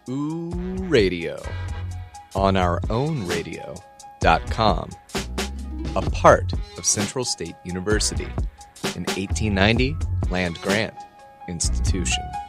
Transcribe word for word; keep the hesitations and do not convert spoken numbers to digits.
Ooh Radio on our own radio dot com, a part of Central State University, an eighteen ninety land grant institution.